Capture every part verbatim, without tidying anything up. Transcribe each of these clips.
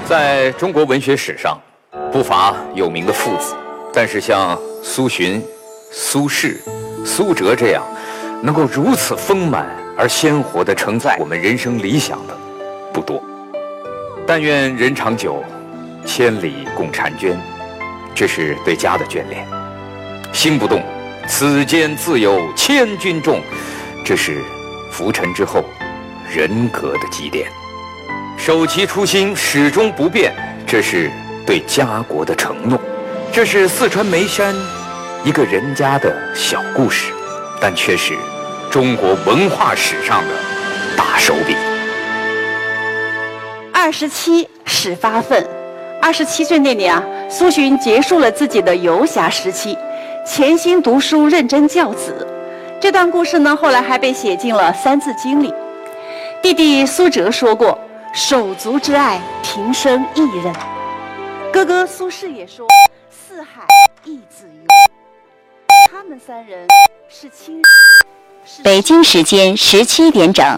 在中国文学史上，不乏有名的父子，但是像苏洵、苏轼、苏辙这样，能够如此丰满而鲜活地承载我们人生理想的不多。但愿人长久，千里共婵娟，这是对家的眷恋。心不动，此间自有千钧重，这是浮沉之后人格的积淀。守其初心，始终不变，这是对家国的承诺。这是四川眉山一个人家的小故事，但却是中国文化史上的大手笔。 二十七始发愤。二十七岁那年啊，苏洵结束了自己的游侠时期，潜心读书，认真教子。这段故事呢，后来还被写进了《三字经》里。弟弟苏辙说过：“手足之爱，平生一人。”哥哥苏轼也说：“四海一子游。”他们三人是亲人。 北京时间十七点整。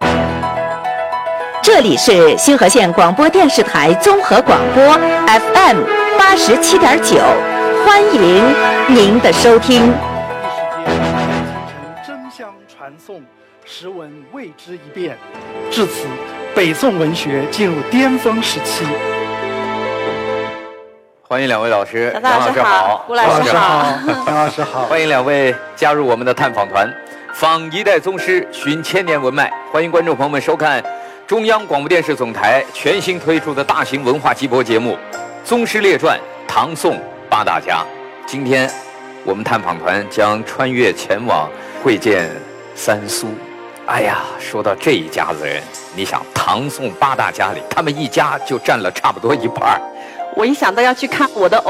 这里是新河县广播电视台综合广播 F M 八十七点九，欢迎您的收听。 一时间，真相传颂，时闻为之一变。至此，北宋文学进入巅峰时期。 欢迎两位老师， 杨老师好，吴老师好， 杨老师好。 欢迎两位加入我们的探访团，访一代宗师，寻千年文脉。欢迎观众朋友们收看中央广播电视总台全新推出的大型文化集播节目《宗师列传·唐宋八大家》。今天，我们探访团将穿越前往会见三苏。哎呀，说到这一家子人，你想唐宋八大家里，他们一家就占了差不多一半。 我一想到要去看我的偶